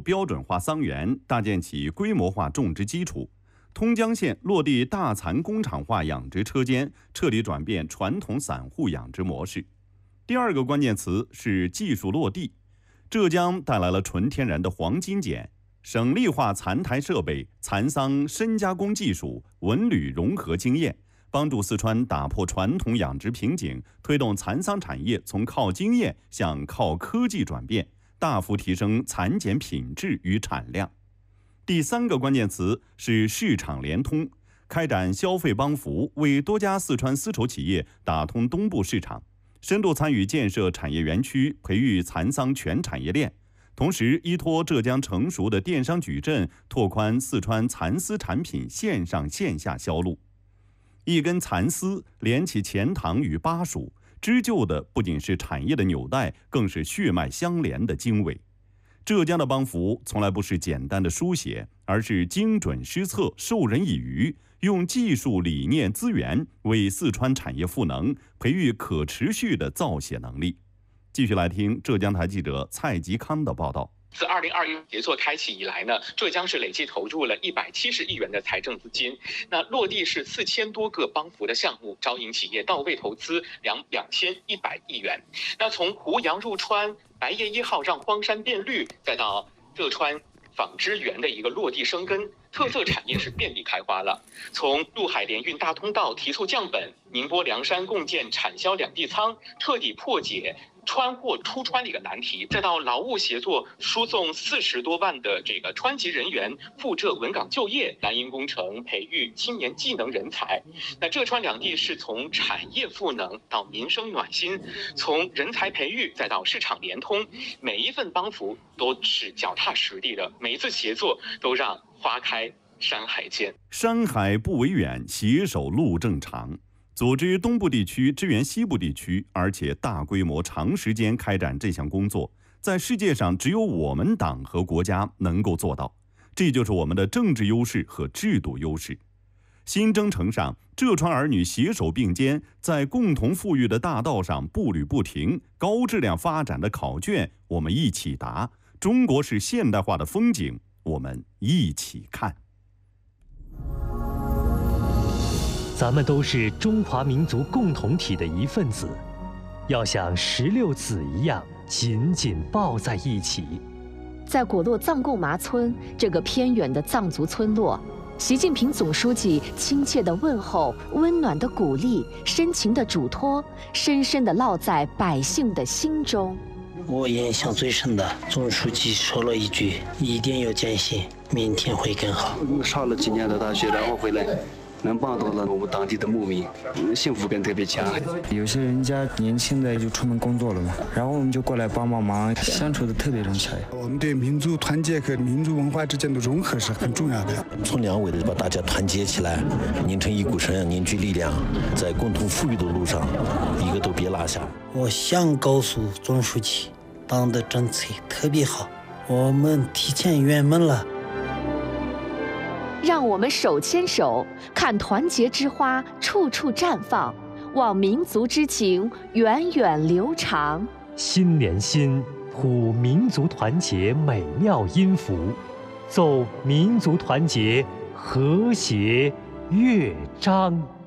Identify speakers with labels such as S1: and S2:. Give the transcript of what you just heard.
S1: 标准化桑园，搭建起规模化种植基础。通江县落地大蚕工厂化养殖车间，彻底转变传统散户养殖模式。第二个关键词是技术落地。浙江带来了纯天然的黄金碱，省立化蚕台设备、蚕桑深加工技术、文旅融合经验，帮助四川打破传统养殖瓶颈，推动蚕桑产业从靠经验向靠科技转变，大幅提升蚕茧品质与产量。第三个关键词是市场联通，开展消费帮扶，为多家四川丝绸企业打通东部市场，深度参与建设产业园区，培育蚕桑全产业链，同时依托浙江成熟的电商矩阵，拓宽四川蚕丝产品线上线下销路。一根蚕丝连起钱塘与巴蜀，织就的不仅是产业的纽带，更是血脉相连的经纬。浙江的帮扶从来不是简单的书写，而是精准施策，授人以渔，用技术、理念、资源为四川产业赋能，培育可持续的造血能力。继续来听浙江台记者蔡吉康的报道。
S2: 自2021协作开启以来呢，浙江是累计投入了170亿元的财政资金，那落地是4000多个帮扶的项目，招引企业到位投资2100亿元。那从胡杨入川、白叶1号让荒山变绿，再到浙川纺织园的一个落地生根，特色产业是遍地开花了。从陆海联运大通道提速降本，宁波凉山共建产销两地仓，彻底破解川货出川的一个难题，再到劳务协作输送40多万的这个川籍人员赴浙稳岗就业，蓝鹰工程培育青年技能人才。那浙川两地是从产业赋能到民生暖心，从人才培育再到市场联通，每一份帮扶都是脚踏实地的，每一次协作都让花开山海间。
S1: 山海不为远，携手路正长。组织东部地区支援西部地区，而且大规模长时间开展这项工作，在世界上只有我们党和国家能够做到，这就是我们的政治优势和制度优势。新征程上，浙川儿女携手并肩，在共同富裕的大道上步履不停，高质量发展的考卷我们一起答，中国式现代化的风景我们一起看。
S3: 咱们都是中华民族共同体的一份子，要像16子一样紧紧抱在一起。
S4: 在果洛藏贡麻村这个偏远的藏族村落，习近平总书记亲切的问候、温暖的鼓励、深情的嘱托，深深地烙在百姓的心中。
S5: 我印象最深的，总书记说了一句：“一定要坚信明天会更好。”
S6: 上了几年的大学，然后回来能帮到了我们当地的牧民，幸福感特别强。
S7: 有些人家年轻的就出门工作了嘛，然后我们就过来帮忙，相处的特别融洽。
S8: 我们对民族团结和民族文化之间的融合是很重要的。
S9: 从两委的把大家团结起来，拧成一股绳，凝聚力量，在共同富裕的路上，一个都别落下。
S5: 我想告诉总书记，党的政策特别好，我们提前圆满了。
S4: 让我们手牵手，看团结之花处处绽放，望民族之情源远流长。
S3: 心连心，谱民族团结美妙音符，奏民族团结和谐乐章。